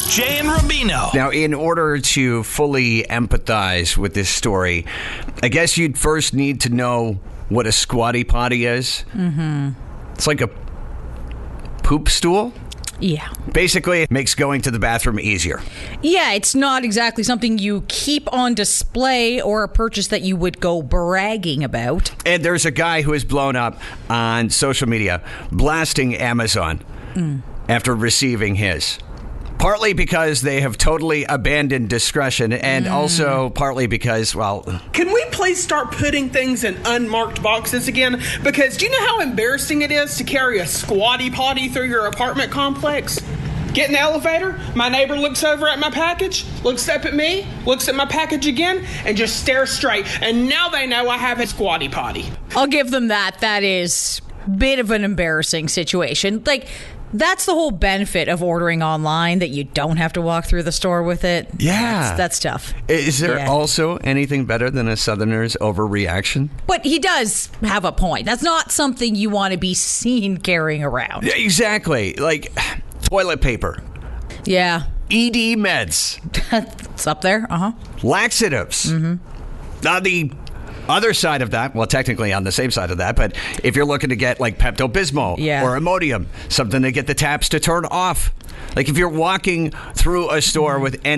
Jay and Rubino. Now, in order to fully empathize with this story, I guess you'd first need to know what a squatty potty is. Mm-hmm. It's like a poop stool. Yeah. Basically, it makes going to the bathroom easier. Yeah, it's not exactly something you keep on display or a purchase that you would go bragging about. And there's a guy who is blown up on social media blasting Amazon after receiving his. Partly because they have totally abandoned discretion, and also partly because, well... Can we please start putting things in unmarked boxes again? Because do you know how embarrassing it is to carry a squatty potty through your apartment complex? Get in the elevator, my neighbor looks over at my package, looks up at me, looks at my package again, and just stares straight. And now they know I have a squatty potty. I'll give them that. That is a bit of an embarrassing situation. Like... That's the whole benefit of ordering online, that you don't have to walk through the store with it. Yeah. That's tough. Is there also anything better than a Southerner's overreaction? But he does have a point. That's not something you want to be seen carrying around. Yeah, exactly. Like toilet paper. Yeah. ED meds. It's up there. Uh-huh. Laxatives. Mm-hmm. Now, the other side of that, well, technically on the same side of that, but if you're looking to get like Pepto-Bismol or Imodium, something to get the taps to turn off. Like if you're walking through a store with any